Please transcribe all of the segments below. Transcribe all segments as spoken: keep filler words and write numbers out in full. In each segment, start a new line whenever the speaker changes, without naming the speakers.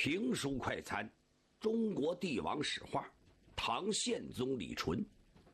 评书快餐，中国帝王史话，唐宪宗李纯。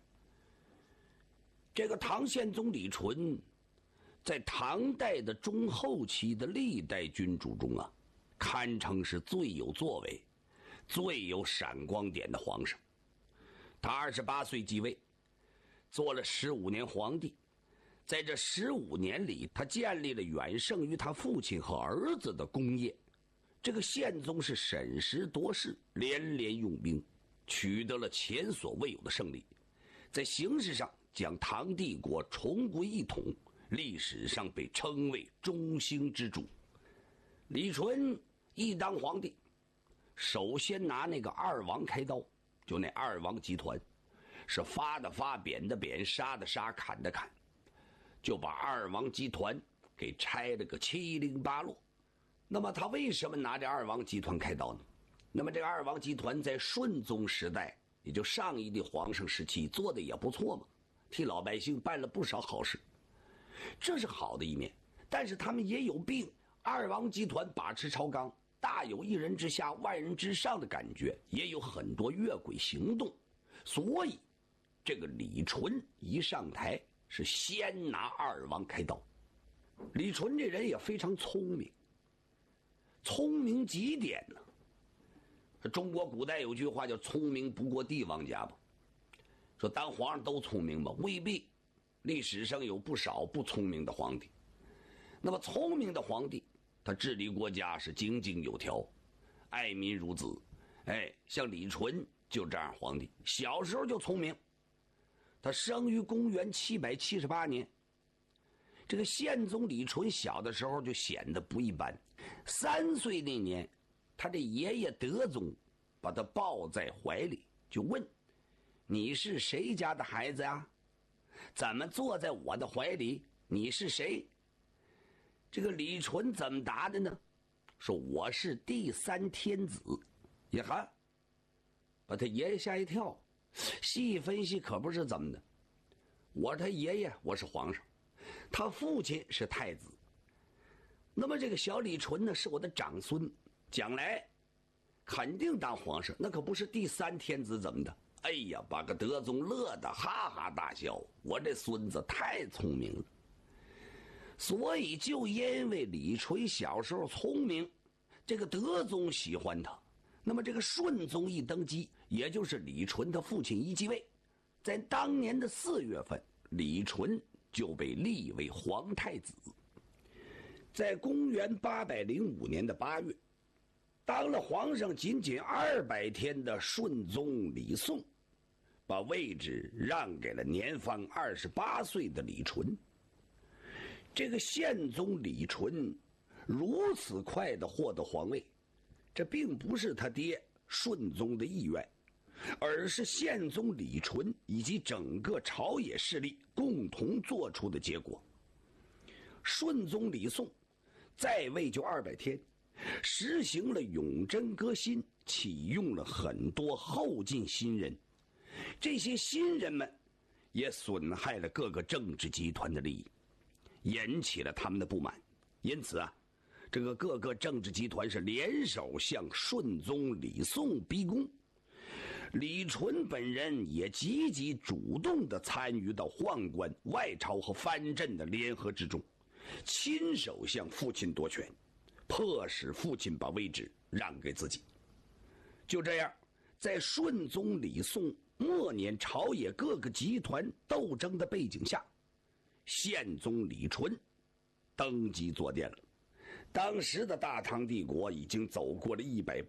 这个唐宪宗李纯，在唐代的中后期的历代君主中啊，堪称是最有作为、最有闪光点的皇上。他二十八岁继位，做了十五年皇帝。在这十五年里，他建立了远胜于他父亲和儿子的功业。这个宪宗是审时度势，连连用兵，取得了前所未有的胜利，在形势上将唐帝国重归一统，历史上被称为中兴之主。李纯一当皇帝，首先拿那个二王开刀，就那二王集团，是发的发，扁的扁，杀的杀，砍的砍，就把二王集团给拆了个七零八落。那么他为什么拿这二王集团开刀呢？那么这个二王集团在顺宗时代，也就上一的皇上时期做的也不错嘛，替老百姓办了不少好事，这是好的一面。但是他们也有病，二王集团把持朝纲，大有一人之下万人之上的感觉，也有很多越轨行动。所以这个李纯一上台是先拿二王开刀。李纯这人也非常聪明，聪明极点呢。中国古代有句话叫聪明不过帝王家吧，说当皇上都聪明吧，未必，历史上有不少不聪明的皇帝。那么聪明的皇帝，他治理国家是井井有条，爱民如子。哎，像李纯就这样皇帝，小时候就聪明。他生于公元七百七十八年，这个宪宗李纯小的时候就显得不一般。三岁那年，他的爷爷德宗把他抱在怀里，就问：你是谁家的孩子啊？怎么坐在我的怀里？你是谁？这个李纯怎么答的呢？说我是第三天子。也哈，把他爷爷吓一跳。细分析可不是怎么的，我是他爷爷，我是皇上，他父亲是太子，那么这个小李纯呢是我的长孙，将来肯定当皇上，那可不是第三天子怎么的？哎呀，把个德宗乐得哈哈大笑，我这孙子太聪明了。所以就因为李纯小时候聪明，这个德宗喜欢他。那么这个顺宗一登基，也就是李纯他父亲一继位，在当年的四月份，李纯就被立为皇太子。在公元八百零五年的八月，当了皇上仅仅二百天的顺宗李诵，把位置让给了年方二十八岁的李纯。这个宪宗李纯如此快地获得皇位，这并不是他爹顺宗的意愿，而是宪宗李纯以及整个朝野势力共同做出的结果。顺宗李诵在位就二百天，实行了永贞革新，启用了很多后进新人，这些新人们也损害了各个政治集团的利益，引起了他们的不满。因此啊，这个各个政治集团是联手向顺宗李诵逼宫。李纯本人也积极主动地参与到宦官、外朝和藩镇的联合之中，亲手向父亲夺权，迫使父亲把位置让给自己。就这样，在顺宗李诵末年朝野各个集团斗争的背景下，宪宗李纯登基坐殿了。当时的大唐帝国已经走过了一百